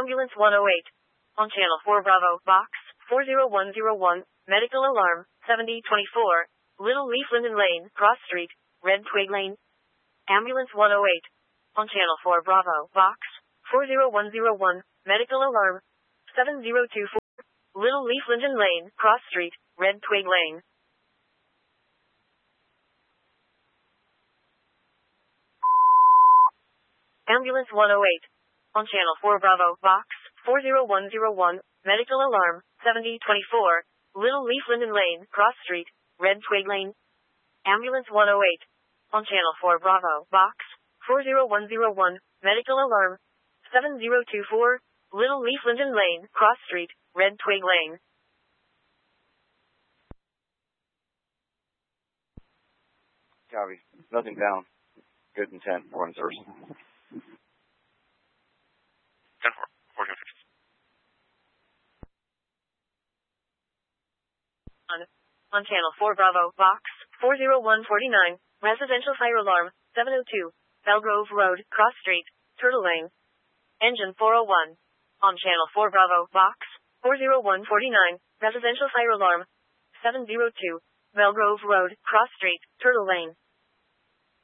Ambulance 108. On Channel 4 Bravo, Box 40101, medical alarm, 7024, Little Leaf Linden Lane, Cross Street, Red Twig Lane. Ambulance 108. On Channel 4 Bravo, Box 40101, medical alarm, 7024, Little Leaf Linden Lane, Cross Street, Red Twig Lane. Ambulance 108. On Channel 4 Bravo, Box 40101, medical alarm, 7024, Little Leaf Linden Lane, Cross Street, Red Twig Lane. Ambulance 108. On Channel 4 Bravo, Box 40101, medical alarm, 7024, Little Leaf Linden Lane, Cross Street, Red Twig Lane. Copy. Nothing down. Good intent. We're on service. 10-4. On Channel 4 Bravo, Box 40149, residential fire alarm, 702, Belgrove Road, Cross Street, Turtle Lane. Engine 401. On Channel 4 Bravo, Box 40149, residential fire alarm, 702, Belgrove Road, Cross Street, Turtle Lane.